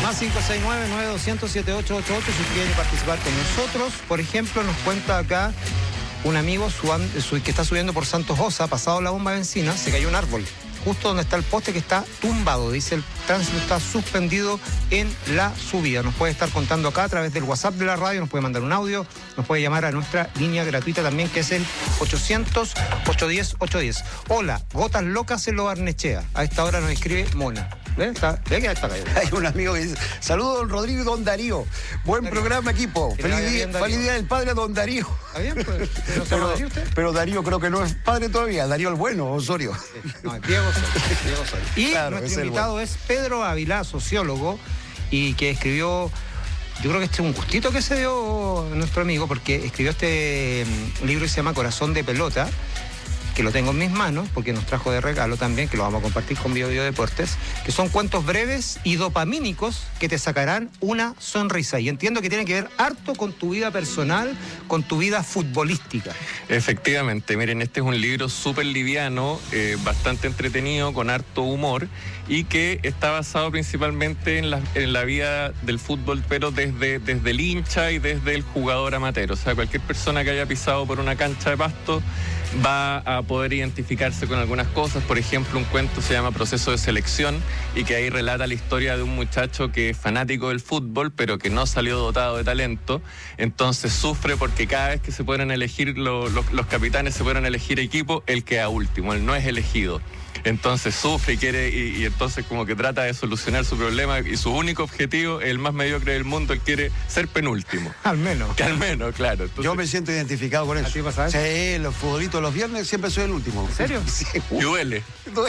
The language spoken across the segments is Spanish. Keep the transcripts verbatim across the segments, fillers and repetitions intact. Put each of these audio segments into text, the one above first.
Más cinco seis nueve, nueve dos cero cero, siete ocho ocho ocho si quieren participar con nosotros. Por ejemplo, nos cuenta acá un amigo su, su, que está subiendo por Santos Osa, pasado la bomba de benzina, se cayó un árbol, justo donde está el poste que está tumbado. Dice, el tránsito está suspendido en la subida. Nos puede estar contando acá a través del WhatsApp de la radio, nos puede mandar un audio, nos puede llamar a nuestra línea gratuita también, que es el ochocientos, ochocientos diez, ochocientos diez. Hola, gotas locas en Lo Barnechea. A esta hora nos escribe Mona. ¿Ve? Está, ¿ve que está caído? Hay un amigo que dice, saludos don Rodrigo y don Darío. Buen Darío. Programa, equipo. Feliz día, bien, feliz día del padre don Darío. ¿Está bien? Pues, ¿pero, pero, Darío usted? Pero Darío creo que no es padre todavía. Darío el bueno, Osorio. No, es Diego Osorio. Diego Osorio. Y claro, nuestro es invitado bueno. es Pedro Ávila, sociólogo, y que escribió... Yo creo que este es un gustito que se dio nuestro amigo, porque escribió este libro que se llama Corazón de Pelota, que lo tengo en mis manos, porque nos trajo de regalo también, que lo vamos a compartir con Bio Bio Deportes, que son cuentos breves y dopamínicos que te sacarán una sonrisa. Y entiendo que tiene que ver harto con tu vida personal, con tu vida futbolística. Efectivamente, miren, este es un libro súper liviano, eh, bastante entretenido, con harto humor, y que está basado principalmente en la, en la vida del fútbol, pero desde, desde el hincha y desde el jugador amateur. O sea, cualquier persona que haya pisado por una cancha de pasto va a poder identificarse con algunas cosas. Por ejemplo, un cuento se llama Proceso de Selección, y que ahí relata la historia de un muchacho que es fanático del fútbol, pero que no salió dotado de talento. Entonces sufre porque cada vez que se pueden elegir lo, lo, los capitanes, se pueden elegir equipo, él queda último, él no es elegido. Entonces sufre y quiere, y, y entonces como que trata de solucionar su problema, y su único objetivo, el más mediocre del mundo, él quiere ser penúltimo. Al menos. Que al menos, claro. Entonces, yo me siento identificado con eso. ¿A ti pasa eso? Sí, los futbolitos los viernes siempre soy el último. ¿En serio? Sí. y duele.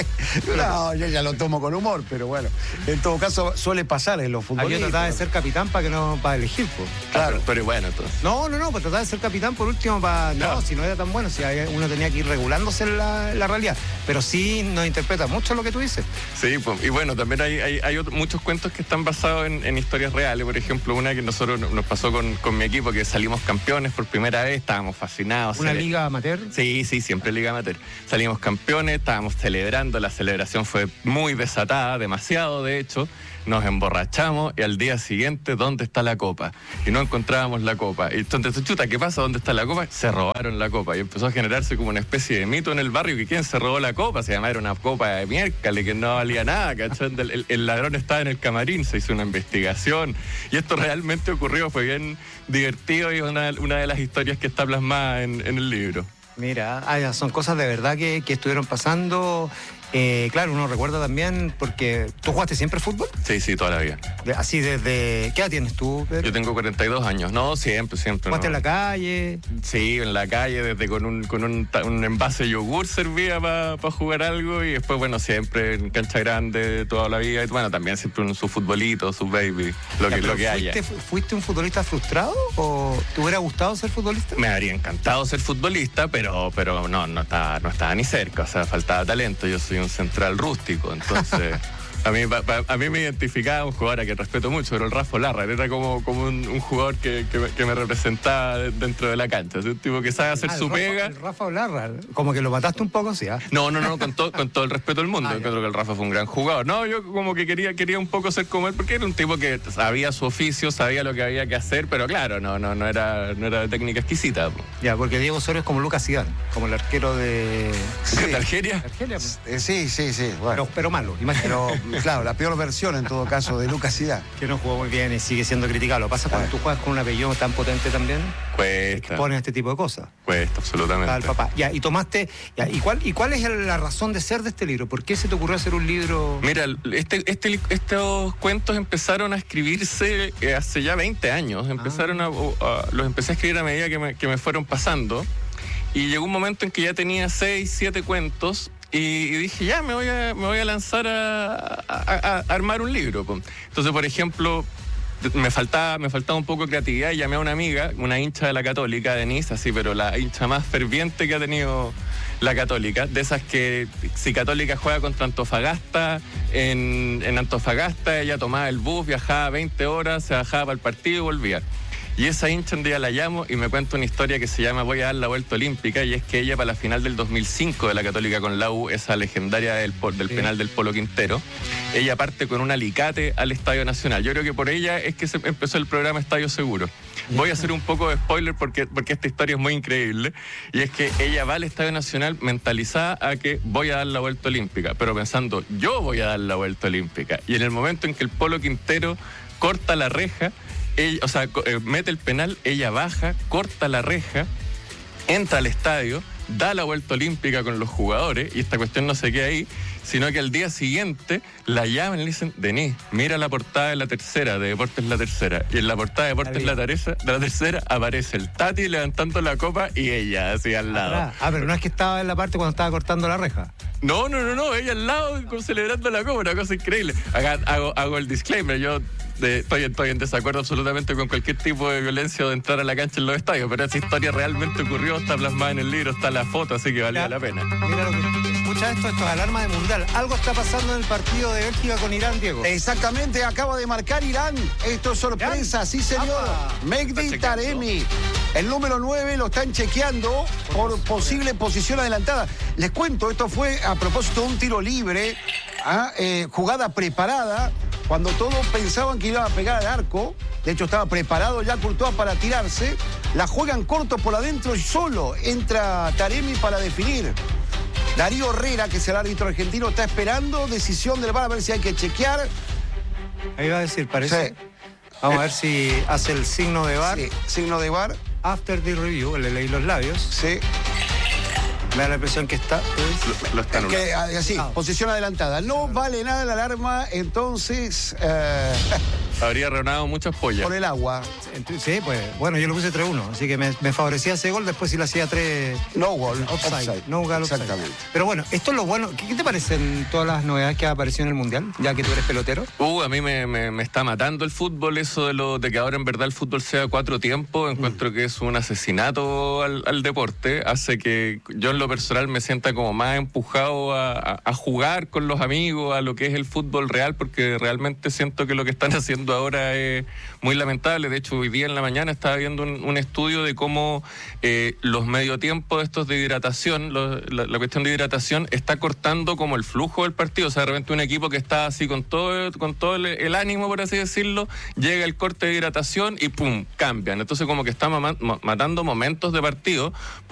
No, yo ya lo tomo con humor, pero bueno. En todo caso, suele pasar en los futbolistas. Yo trataba de ser capitán para que no para elegir, pues. Claro, pero, pero bueno, entonces. No, no, no, pues trataba de ser capitán por último para... No, no, si no era tan bueno, si uno tenía que ir regulándose en la, en la realidad. Pero sí nos interpreta mucho lo que tú dices. Sí, pues, y bueno, también hay, hay, hay otro, muchos cuentos que están basados en, en historias reales. Por ejemplo, una que nosotros nos pasó con, con mi equipo, que salimos campeones por primera vez, estábamos fascinados. ¿Una cele... liga amateur? Sí, sí, siempre liga amateur. Salimos campeones, estábamos celebrando, la celebración fue muy desatada, demasiado de hecho. Nos emborrachamos y al día siguiente, ¿dónde está la copa? Y no encontrábamos la copa. Y entonces, chuta, ¿qué pasa? ¿Dónde está la copa? Se robaron la copa. Y empezó a generarse como una especie de mito en el barrio, que ¿quién se robó la copa? Se llamaba, era una copa de miércoles que no valía nada, ¿cachai? El, el, el ladrón estaba en el camarín, se hizo una investigación. Y esto realmente ocurrió, fue bien divertido, y una, una de las historias que está plasmada en, en el libro. Mira, ah, son cosas de verdad que, que estuvieron pasando. Eh, claro, uno recuerda también, porque ¿tú jugaste siempre fútbol? Sí, sí, toda la vida. De, así desde... ¿Qué edad tienes tú, Pedro? Yo tengo cuarenta y dos años. No, siempre, siempre. ¿Jugaste no. en la calle? Sí, en la calle, desde con un, con un, un envase de yogur servía para pa jugar algo, y después, bueno, siempre en cancha grande toda la vida. Y bueno, también siempre en su futbolito, su baby, lo ya, que, lo que haya. ¿fuiste, ¿Fuiste un futbolista frustrado o te hubiera gustado ser futbolista? Me habría encantado ser futbolista, pero, pero no, no estaba, no estaba ni cerca, o sea, faltaba talento. Yo soy un central rústico. Entonces, a mí, a mí me identificaba un jugador a que respeto mucho, pero el Rafa Larra era como, como un, un jugador que, que, me, que me representaba dentro de la cancha. Es un tipo que sabe hacer ah, su Rafa, pega. El Rafa Larra, como que lo mataste un poco, sí. ¿eh? No, no, no, con, to, con todo el respeto del mundo. Ah, yo creo que el Rafa fue un gran jugador. No, yo como que quería, quería un poco ser como él, porque era un tipo que sabía su oficio, sabía lo que había que hacer, pero claro, no, no, no, era, no era de técnica exquisita. Ya, porque Diego Osorio es como Lucas Zidane, como el arquero de... Sí. ¿De Algeria? Argelia, pues. eh, sí, sí, sí. Bueno. Pero, pero malo, imagínate. Pero, claro, la peor versión en todo caso de Lucas Zidane. Que no jugó muy bien y sigue siendo criticado. Lo pasa cuando bueno. tú juegas con un apellido tan potente también. Cuesta. Ponen este tipo de cosas. Cuesta, absolutamente. Al papá. Ya, y tomaste... Ya, ¿y, cuál, ¿Y cuál es la razón de ser de este libro? ¿Por qué se te ocurrió hacer un libro...? Mira, este, este, estos cuentos empezaron a escribirse hace ya veinte años. Empezaron ah. a, a... Los empecé a escribir a medida que me, que me fueron pasando. Y llegó un momento en que ya tenía seis, siete cuentos. Y, y dije, ya, me voy a, me voy a lanzar a, a, a, a armar un libro. Entonces, por ejemplo, me faltaba, me faltaba un poco de creatividad, y llamé a una amiga, una hincha de la Católica, Denise, así, pero la hincha más ferviente que ha tenido la Católica, de esas que si Católica juega contra Antofagasta, en, en Antofagasta ella tomaba el bus, viajaba veinte horas, se bajaba para el partido y volvía. Y esa hincha un día la llamo y me cuenta una historia que se llama Voy a dar la vuelta olímpica, y es que ella, para la final del dos mil cinco de la Católica con la U, esa legendaria del, del sí. penal del Polo Quintero, ella parte con un alicate al Estadio Nacional. Yo creo que por ella es que se empezó el programa Estadio Seguro. Voy a hacer un poco de spoiler porque, porque esta historia es muy increíble, y es que ella va al Estadio Nacional mentalizada a que voy a dar la vuelta olímpica, pero pensando, yo voy a dar la vuelta olímpica. Y en el momento en que el Polo Quintero corta la reja, ella, o sea, eh, mete el penal, ella baja, corta la reja, entra al estadio, da la vuelta olímpica con los jugadores, y esta cuestión no se queda ahí, sino que al día siguiente la llaman y le dicen, Denise, mira la portada de La Tercera, de Deportes La Tercera, y en la portada de Deportes La Tercera, de La Tercera aparece el Tati levantando la copa y ella así al lado. Ah, ah, pero no es que estaba en la parte cuando estaba cortando la reja. No, no, no, no, ella al lado celebrando la copa, una cosa increíble. Acá hago, hago el disclaimer, yo de, estoy, estoy en desacuerdo absolutamente con cualquier tipo de violencia o de entrar a la cancha en los estadios, pero esa historia realmente ocurrió, está plasmada en el libro, está la foto, así que valía la pena. Mira lo que escucha esto, esto es alarma de mundial. Algo está pasando en el partido de Bélgica con Irán, Diego. Exactamente, acaba de marcar Irán. Esto es sorpresa, sí señor. Mehdi Taremi, el número nueve, lo están chequeando por posible posición adelantada. Les cuento, esto fue a propósito de un tiro libre, ¿ah? eh, jugada preparada, cuando todos pensaban que iba a pegar al arco. De hecho, estaba preparado ya Courtois para tirarse. La juegan corto por adentro y solo entra Taremi para definir. Darío Herrera, que es el árbitro argentino, está esperando decisión del V A R, a ver si hay que chequear. Ahí va a decir, parece. Sí. Vamos a ver si hace el signo de V A R. Sí, signo de V A R. After the review, le leí los labios. Sí. Me da la impresión que está... Lo, lo está que, así, ah. posición adelantada. No vale nada la alarma, entonces... Eh, Habría reunado muchas pollas. Por el agua. Sí, pues, bueno, yo lo puse tres uno, así que me, me favorecía ese gol, después si lo hacía tres... No gol, offside. offside. No gol, offside. Exactamente. Pero bueno, esto es lo bueno. ¿Qué, qué te parecen todas las novedades que han aparecido en el Mundial, ya que tú eres pelotero? Uh, a mí me, me, me está matando el fútbol, eso de, lo, de que ahora en verdad el fútbol sea cuatro tiempos. Encuentro mm. que es un asesinato al, al deporte. Hace que yo en lo personal me sienta como más empujado a, a, a jugar con los amigos, a lo que es el fútbol real, porque realmente siento que lo que están haciendo ahora es muy lamentable. De hecho, hoy día en la mañana estaba viendo un, un estudio de cómo eh, los mediotiempos estos de hidratación, lo, la, la cuestión de hidratación está cortando como el flujo del partido. O sea, de repente un equipo que está así con todo, con todo el, el ánimo, por así decirlo, llega el corte de hidratación y ¡pum!, cambian. Entonces como que está matando momentos de partido.